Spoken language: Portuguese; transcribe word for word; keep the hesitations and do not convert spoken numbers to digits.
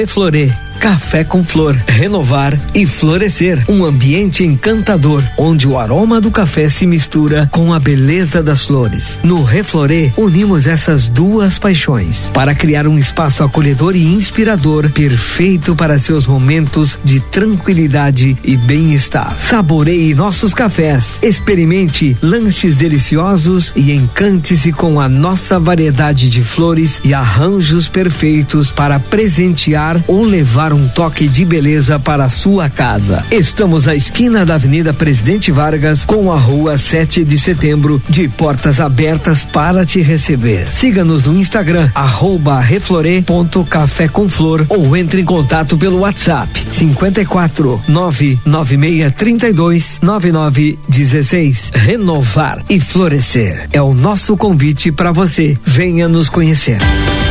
Reflorer, café com flor, renovar e florescer. Um ambiente encantador, onde o aroma do café se mistura com a beleza das flores. No Reflorer, unimos essas duas paixões para criar um espaço acolhedor e inspirador, perfeito para seus momentos de tranquilidade e bem-estar. Saboreie nossos cafés, experimente lanches deliciosos e encante-se com a nossa variedade de flores e arranjos perfeitos para presentear ou levar um toque de beleza para a sua casa. Estamos na esquina da Avenida Presidente Vargas com a Rua sete de Setembro, de portas abertas para te receber. Siga-nos no Instagram, arroba reflorer ponto café com flor, ou entre em contato pelo WhatsApp cinquenta e quatro, nove nove seis, trinta e dois, nove nove dezesseis. Renovar e florescer é o nosso convite para você. Venha nos conhecer.